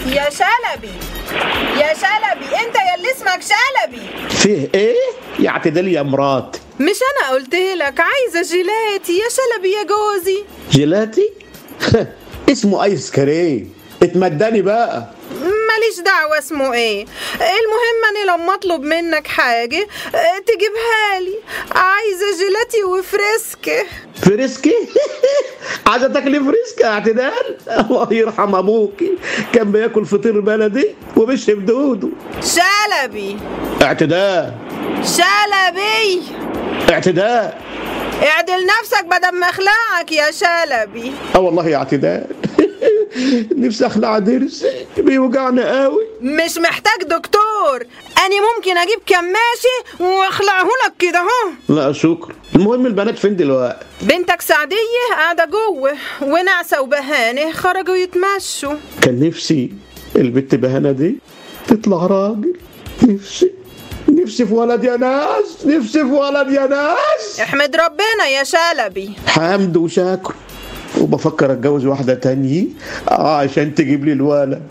يا شلبي يا شلبي، انت يلي اسمك شلبي. فيه ايه يا اعتدال يا مرات؟ مش انا قلت لك عايزه جيلاتي يا شلبي يا جوزي؟ جيلاتي؟ اسمه ايس كريم، اتمدني بقى. ماليش دعوة اسمه ايه، المهم اني لما اطلب منك حاجة تجيبها لي. عايزة جيلاتي وفريسكي. فريسكي؟ عايزة تاكلي فريسكي يا اعتدال؟ الله يرحم ابوكي، كان بياكل فطير بلدي وبيشرب دوده. شلبي اعتدال شلبي اعتدال، اعدل نفسك بدل ما اخلعك يا شلبي. والله يا اعتدال نفسي اخلع ضرسي بيوجعني قوي. مش محتاج دكتور، أنا ممكن أجيب كماشي وأخلعه لك كده اهو. لا شكرا. المهم البنات فين دلوقتي؟ بنتك سعدية قاعدة جوه، ونعسة وبهانة خرجوا يتمشوا. كان نفسي البت بهانة دي تطلع راجل. نفسي في ولد يا ناس، نفسي في ولد يا ناس. احمد ربنا يا شلبي. حمد وشاكر، وبفكر اتجوز واحدة تانية عشان تجيب لي الولد.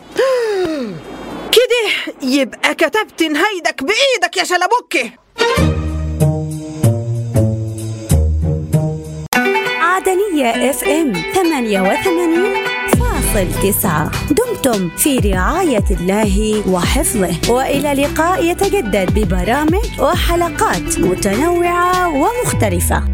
كده يبقى كتبت نهايدك بإيدك يا شلبوكي. عدنية FM 88.9. دمتم في رعاية الله وحفظه، وإلى لقاء يتجدد ببرامج وحلقات متنوعة ومختلفة.